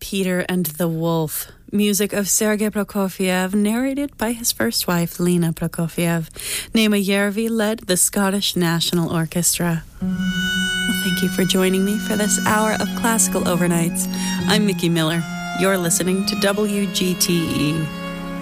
Peter and the Wolf. Music of Sergei Prokofiev, narrated by his first wife, Lena Prokofiev. Nema Järvi led the Scottish National Orchestra. Well, thank you for joining me for this hour of Classical Overnights. I'm Mickey Miller. You're listening to WGTE.